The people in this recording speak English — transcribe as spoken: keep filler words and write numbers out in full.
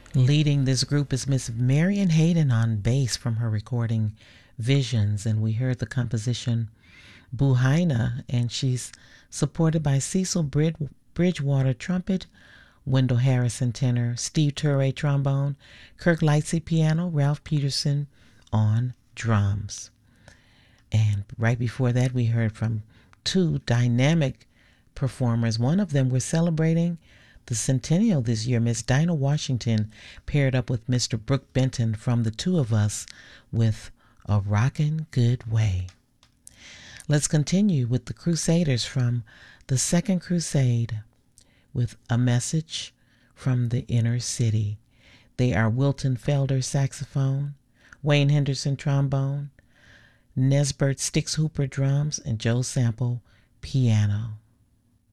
Leading this group is Miss Marion Hayden on bass from her recording Visions, and we heard the composition Buhaina, and she's supported by Cecil Brid- Bridgewater trumpet, Wendell Harrison tenor, Steve Turre trombone, Kirk Lightsey piano, Ralph Peterson on drums. And right before that, we heard from two dynamic performers. One of them, we're celebrating the centennial this year. Miss Dinah Washington paired up with Mister Brooke Benton from The Two of Us with A Rockin' Good Way. Let's continue with the Crusaders from the Second Crusade with A Message from the Inner City. They are Wilton Felder saxophone, Wayne Henderson trombone, Nesbert Stix Hooper drums, and Joe Sample piano.